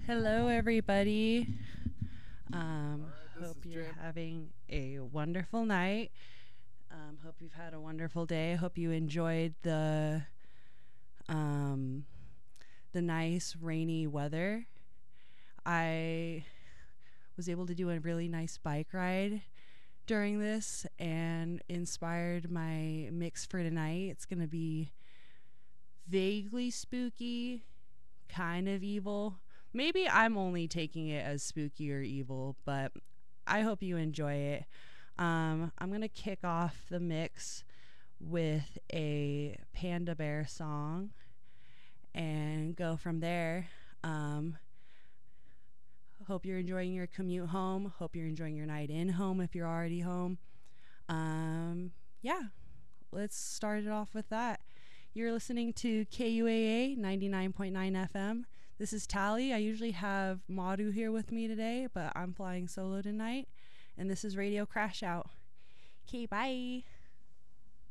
Hello, everybody. This Hope is you're Jim. having a wonderful night. Hope you've had a wonderful day. Hope you enjoyed um, the nice rainy weather. I was able to do a really nice bike ride during this and inspired my mix for tonight. It's going to be vaguely spooky, kind of evil. Maybe I'm only taking it as spooky or evil, but I hope you enjoy it. I'm going to kick off the mix with a Panda Bear song and go from there. Um, Hope you're enjoying your commute home. Hope you're enjoying your night in home if you're already home. Um, yeah, let's start it off with that. You're listening to KUAA 99.9 FM. This is Tally. I usually have Madhu here with me today, but I'm flying solo tonight. And this is Radio Crash Out. Okay, bye.